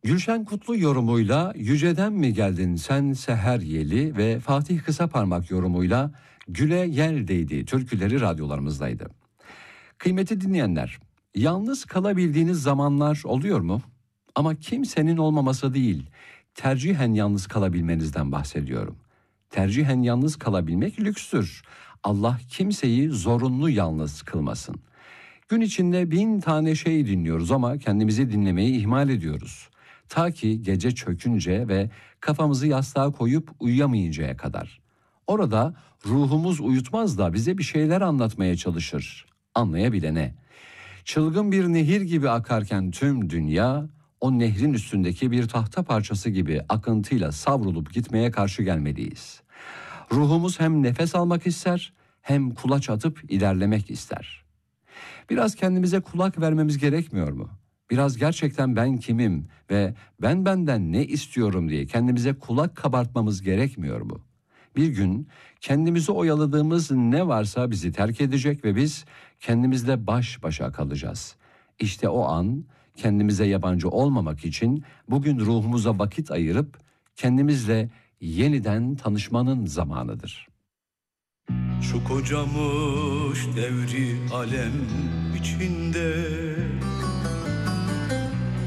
Gülşen Kutlu yorumuyla Yüceden mi geldin sen seher yeli ve Fatih Kısaparmak yorumuyla Güle Yer değdi türküleri radyolarımızdaydı. Kıymetli dinleyenler, yalnız kalabildiğiniz zamanlar oluyor mu? Ama kimsenin olmaması değil, tercihen yalnız kalabilmenizden bahsediyorum. Tercihen yalnız kalabilmek lükstür. Allah kimseyi zorunlu yalnız kılmasın. Gün içinde 1000 tane şey dinliyoruz ama kendimizi dinlemeyi ihmal ediyoruz. Ta ki gece çökünce ve kafamızı yastığa koyup uyuyamayıncaya kadar. Orada ruhumuz uyutmaz da bize bir şeyler anlatmaya çalışır. Anlayabilene. Çılgın bir nehir gibi akarken tüm dünya, o nehrin üstündeki bir tahta parçası gibi akıntıyla savrulup gitmeye karşı gelmeliyiz. Ruhumuz hem nefes almak ister, hem kulaç atıp ilerlemek ister. Biraz kendimize kulak vermemiz gerekmiyor mu? Biraz gerçekten ben kimim ve ben benden ne istiyorum diye kendimize kulak kabartmamız gerekmiyor mu? Bir gün kendimizi oyaladığımız ne varsa bizi terk edecek ve biz kendimizle baş başa kalacağız. İşte o an kendimize yabancı olmamak için bugün ruhumuza vakit ayırıp kendimizle yeniden tanışmanın zamanıdır. Şu kocamış devri alem içinde